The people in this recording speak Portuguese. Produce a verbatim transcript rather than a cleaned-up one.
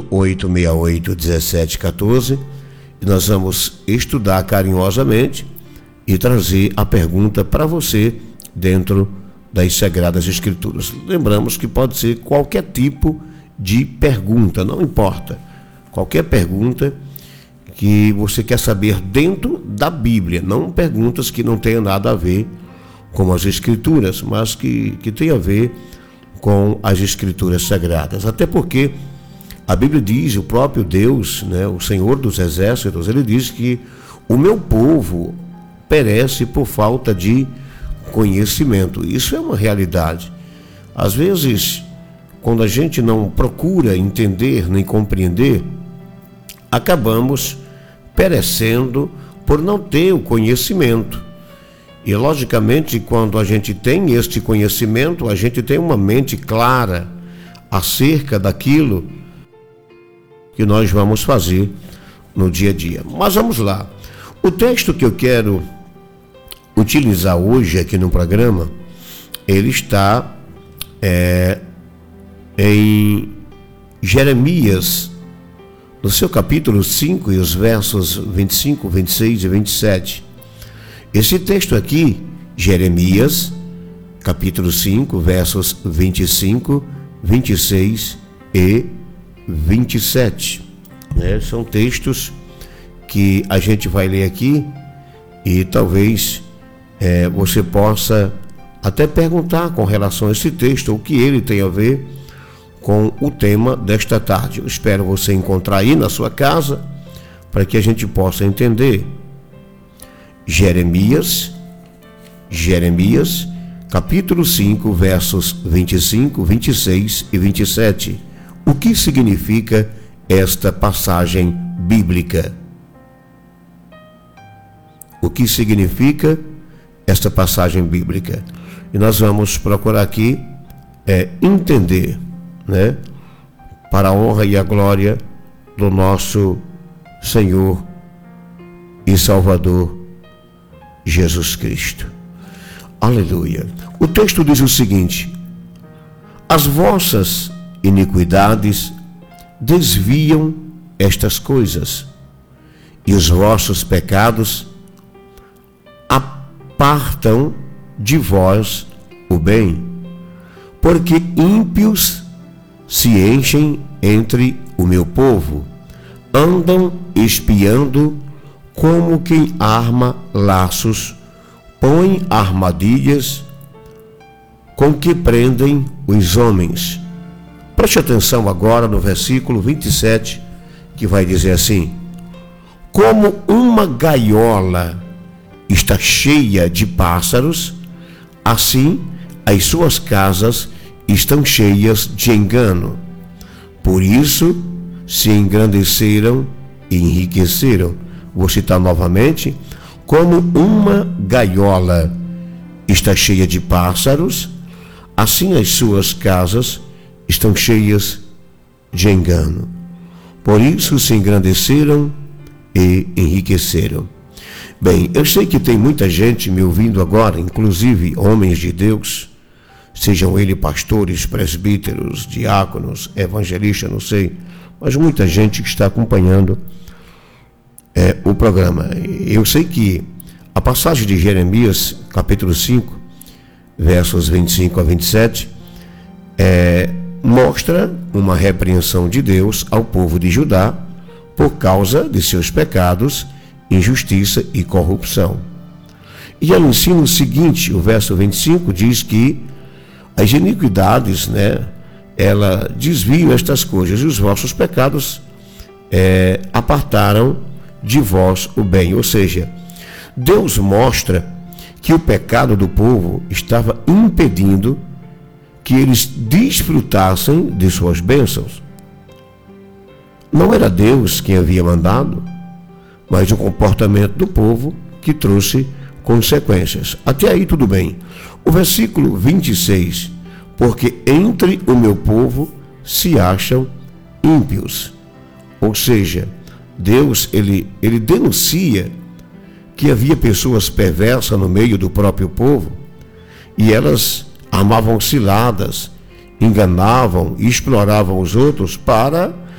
oito seis oito, um sete um quatro, e nós vamos estudar carinhosamente e trazer a pergunta para você dentro das Sagradas Escrituras. Lembramos que pode ser qualquer tipo de pergunta, não importa. Qualquer pergunta que você quer saber dentro da Bíblia, não perguntas que não tenham nada a ver com as Escrituras, mas que, que tenham a ver com as Escrituras Sagradas. Até porque a Bíblia diz, o próprio Deus, né, o Senhor dos Exércitos, ele diz que o meu povo perece por falta de conhecimento. Isso é uma realidade. Às vezes, quando a gente não procura entender nem compreender, acabamos perecendo por não ter o conhecimento. E, logicamente, quando a gente tem este conhecimento, a gente tem uma mente clara acerca daquilo que nós vamos fazer no dia a dia. Mas vamos lá. O texto que eu quero utilizar hoje aqui no programa, ele está é, em Jeremias, no seu capítulo cinco, e os versos vinte e cinco, vinte e seis e vinte e sete. Esse texto aqui, Jeremias, capítulo cinco, versos vinte e cinco, vinte e seis e vinte e sete. Né? São textos que a gente vai ler aqui e talvez é, você possa até perguntar com relação a esse texto, o que ele tem a ver com o tema desta tarde. Eu espero você encontrar aí na sua casa para que a gente possa entender. Jeremias, Jeremias, capítulo cinco, versos vinte e cinco, vinte e seis e vinte e sete. O que significa esta passagem bíblica? O que significa esta passagem bíblica? E nós vamos procurar aqui é, entender, né, para a honra e a glória do nosso Senhor e Salvador Jesus Cristo. Aleluia. O texto diz o seguinte: as vossas iniquidades desviam estas coisas, e os vossos pecados apartam de vós o bem, porque ímpios se enchem entre o meu povo, andam espiando como quem arma laços, põe armadilhas com que prendem os homens. Preste atenção agora no versículo vinte e sete, que vai dizer assim: como uma gaiola está cheia de pássaros, assim as suas casas estão cheias de engano. Por isso se engrandeceram e enriqueceram. Vou citar novamente: como uma gaiola está cheia de pássaros, assim as suas casas estão cheias de engano. Por isso se engrandeceram e enriqueceram. Bem, eu sei que tem muita gente me ouvindo agora, inclusive homens de Deus, sejam eles pastores, presbíteros, diáconos, evangelistas, não sei, mas muita gente que está acompanhando é, o programa. Eu sei que a passagem de Jeremias, capítulo cinco, versos vinte e cinco a vinte e sete, é, mostra uma repreensão de Deus ao povo de Judá por causa de seus pecados, injustiça e corrupção. E ela ensina o seguinte: o verso vinte e cinco diz que as iniquidades, né, ela desviam estas coisas, e os vossos pecados é, apartaram de vós o bem. Ou seja, Deus mostra que o pecado do povo estava impedindo que eles desfrutassem de suas bênçãos. Não era Deus quem havia mandado, mas o comportamento do povo que trouxe consequências. Até aí tudo bem. O versículo vinte e seis: porque entre o meu povo se acham ímpios. Ou seja, Deus, ele, ele denuncia que havia pessoas perversas no meio do próprio povo, e elas armavam ciladas, enganavam e exploravam os outros para